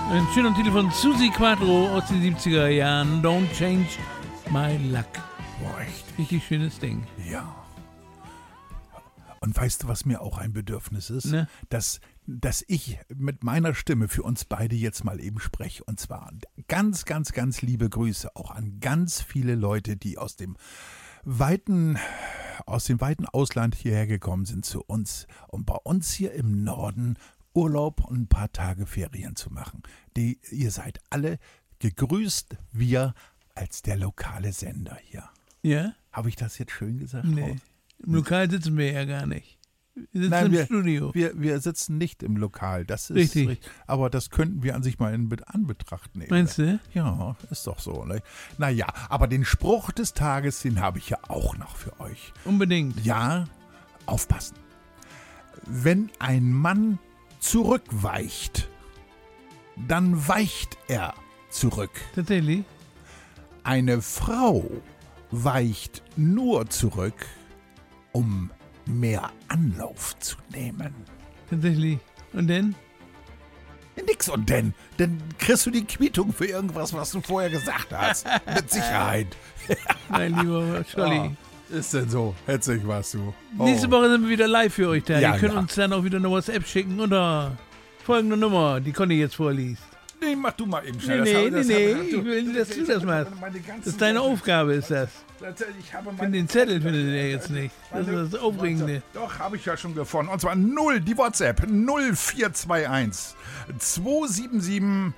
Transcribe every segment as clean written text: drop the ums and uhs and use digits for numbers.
Ein schöner Titel von Susi Quattro aus den 70er Jahren. Don't Change My Luck. Boah, echt. Richtig schönes Ding. Ja. Und weißt du, was mir auch ein Bedürfnis ist? Ne? Dass ich mit meiner Stimme für uns beide jetzt mal eben spreche. Und zwar ganz, ganz, ganz liebe Grüße auch an ganz viele Leute, die aus dem weiten Ausland hierher gekommen sind zu uns, um bei uns hier im Norden Urlaub und ein paar Tage Ferien zu machen. Ihr seid alle gegrüßt, wir als der lokale Sender hier. Ja? Habe ich das jetzt schön gesagt? Nee. Im Lokal sitzen wir ja gar nicht. Wir sitzen im Studio. Wir sitzen nicht im Lokal. Das ist Richtig. Aber das könnten wir an sich mal in Anbetracht nehmen. Meinst du? Ja, ist doch so. Ne? Naja, aber den Spruch des Tages, den habe ich ja auch noch für euch. Unbedingt. Ja, aufpassen. Wenn ein Mann zurückweicht, dann weicht er zurück. Tatsächlich? Eine Frau weicht nur zurück, um mehr Anlauf zu nehmen. Tatsächlich. Und denn? Nix und denn. Dann kriegst du die Quittung für irgendwas, was du vorher gesagt hast. Mit Sicherheit. Mein lieber Scholli. Ist denn so? Hetzig warst du. Oh. Nächste Woche sind wir wieder live für euch da. Ja, Ihr könnt ja. uns dann auch wieder eine WhatsApp schicken unter folgende Nummer, die Conny jetzt vorliest. Nee, mach du mal eben schnell. Nee. Ich will, dass du das machst. Das ist deine Aufgabe, ist das. Ich habe Den Zettel findet ihr jetzt nicht. Das ist das Aufregende. Doch, habe ich ja schon gefunden. Und zwar 0, die WhatsApp 0421 277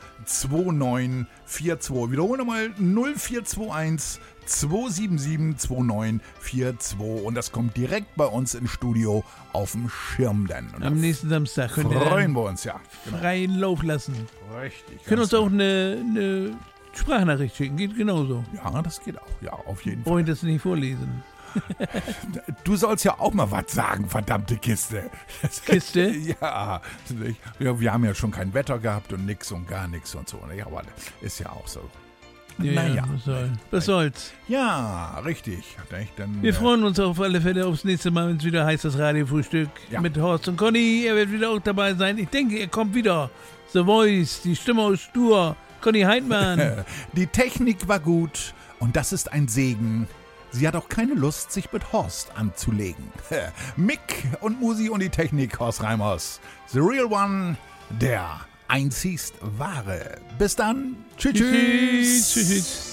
2942. Wiederhole nochmal 0421 277 2942. Und das kommt direkt bei uns im Studio auf dem Schirm dann. Und Am nächsten Samstag könnt ihr freuen wir uns, ja. dann freien Lauf lassen. Richtig. Könnt uns auch eine Sprachnachricht schicken, geht genauso. Ja, das geht auch. Ja, auf jeden Fall. Brauche ich das nicht vorlesen. Du sollst ja auch mal was sagen, verdammte Kiste. Kiste? Ja, wir haben ja schon kein Wetter gehabt und nix und gar nichts und so. Ja, aber ist ja auch so. Ja, was soll's. Ja, richtig. Dann, Wir freuen uns auf alle Fälle aufs nächste Mal, wenn es wieder heißt, das Radiofrühstück mit Horst und Conny. Er wird wieder auch dabei sein. Ich denke, er kommt wieder. The Voice, die Stimme aus Stur. Conny Heidmann. Die Technik war gut und das ist ein Segen. Sie hat auch keine Lust, sich mit Horst anzulegen. Mick und Musi und die Technik, Horst Reimers. The Real One, der einzigst wahre. Bis dann. Tschüss. Tschüss.